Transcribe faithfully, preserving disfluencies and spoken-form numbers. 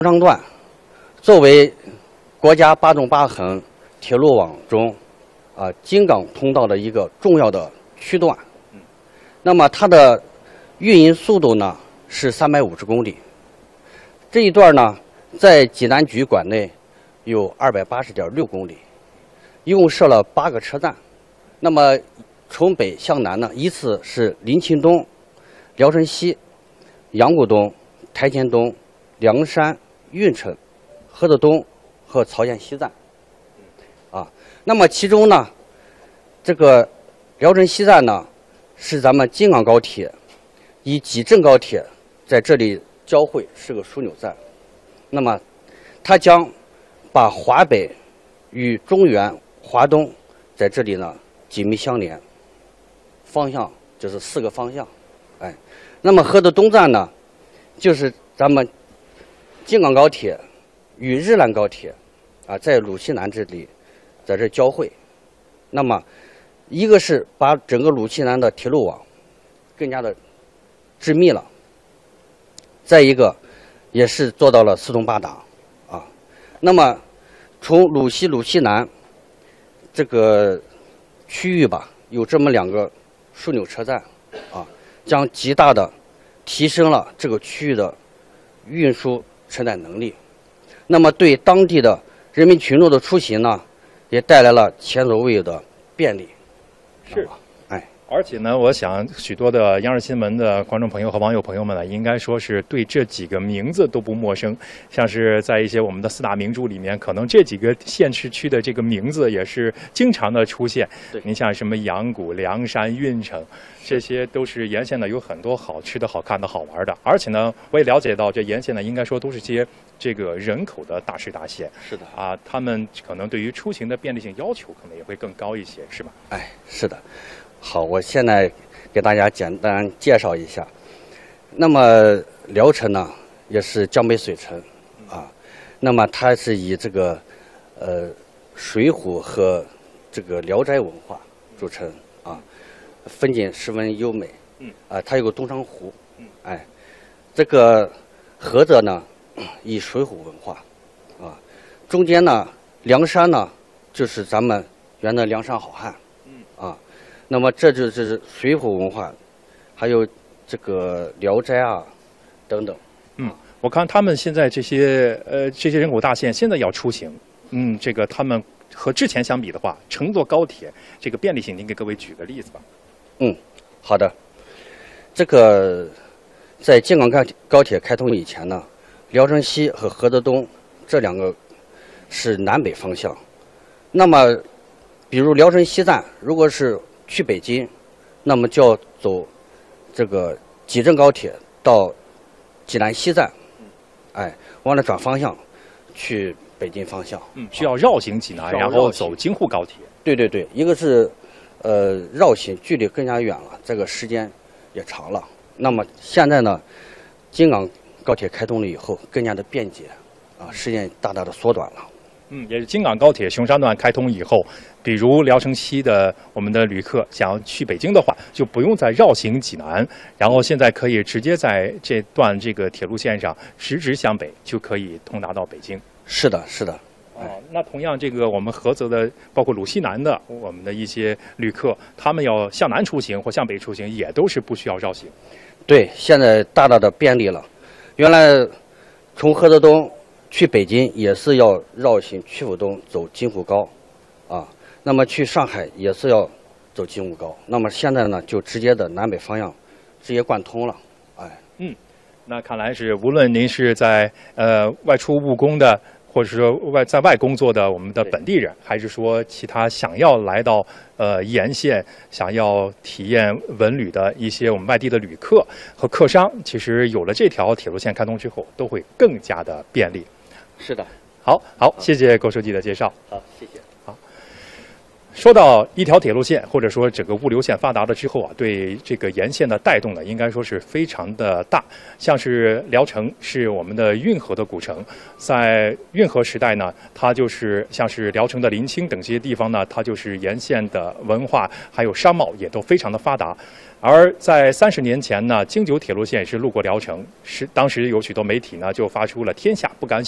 商段作为国家八纵八横铁路网中啊京港通道的一个重要的区段，那么它的运营速度呢是三百五十公里。这一段呢，在济南局管内有二百八十点六公里，一共设了八个车站。那么从北向南呢，依次是临沂东、聊城西、杨浦东、台前东、凉山、运城、菏泽东和曹县西站。啊，那么其中呢，这个聊城西站呢，是咱们京港高铁以济郑高铁在这里交汇，是个枢纽站。那么，它将把华北与中原、华东在这里呢紧密相连。方向就是四个方向，哎，那么菏泽东站呢，就是咱们京港高铁与日兰高铁啊，在鲁西南这里在这交汇。那么，一个是把整个鲁西南的铁路网更加的致密了，再一个也是做到了四通八达啊。那么从鲁西、鲁西南这个区域吧，有这么两个枢纽车站啊，将极大的提升了这个区域的运输承载能力。那么对当地的人民群众的出行呢，也带来了前所未有的便利。 是， 哎， 而且呢，我想许多的央视新闻的观众朋友和网友朋友们呢，应该说是对这几个名字都不陌生。像是在一些我们的四大名著里面，可能这几个县市区的这个名字也是经常的出现。 对， 您像什么阳谷、凉山、运城，这些都是沿线呢有很多好吃的、好看的、好玩的。而且呢，我也了解到，这沿线呢应该说都是些这个人口的大市大县。 是的啊，他们可能对于出行的便利性要求可能也会更高一些，是吧？ 哎，是的。好，我现在给大家简单介绍一下。那么聊城呢，也是江北水城啊。那么它是以这个呃《水浒》和这个《聊斋》文化著称啊，风景十分优美。 嗯啊，它有个东山湖。嗯，哎，这个菏泽呢，以《水浒》文化啊，中间呢，凉山呢，就是咱们原来梁山好汉。嗯啊。那么这就是水浒文化，还有这个《聊斋》啊，等等。 嗯，我看他们现在这些呃这些人口大县现在要出行，嗯，这个他们和之前相比的话，乘坐高铁这个便利性，您给各位举个例子吧。 嗯，好的。这个在京港高高铁开通以前呢，聊城西和菏泽东这两个是南北方向。那么，比如聊城西站，如果是去北京，那么就要走这个济郑高铁到济南西站，哎，完了转方向去北京方向。 嗯，需要绕行济南，然后走京沪高铁。 对对对，一个是呃绕行，距离更加远了，这个时间也长了。那么现在呢，京港高铁开通了以后，更加的便捷，啊，时间大大的缩短了。 嗯，也是京港高铁雄山段开通以后，比如聊城西的我们的旅客想要去北京的话，就不用再绕行济南，然后现在可以直接在这段这个铁路线上直直向北，就可以通达到北京。 是的，是的。 哦，那同样，这个我们菏泽的，包括鲁西南的我们的一些旅客，他们要向南出行或向北出行，也都是不需要绕行。 对，现在大大的便利了。原来从菏泽东去北京也是要绕行曲阜东走京沪高，啊，那么去上海也是要走京沪高。那么现在呢，就直接的南北方向直接贯通了，哎。 嗯，那看来是无论您是在呃外出务工的，或者说外在外工作的我们的本地人，还是说其他想要来到呃沿线想要体验文旅的一些我们外地的旅客和客商，其实有了这条铁路线开通之后，都会更加的便利。 是的， 好，好，谢谢郭书记的介绍。 好，谢谢。 好，说到一条铁路线，或者说整个物流线发达了之后啊，对这个沿线的带动呢，应该说是非常的大。像是聊城是我们的运河的古城，在运河时代呢，它就是像是聊城的临清等这些地方呢，它就是沿线的文化还有商贸也都非常的发达。 而在三十年前呢，京九铁路线是路过聊城，是当时有许多媒体呢就发出了“天下不敢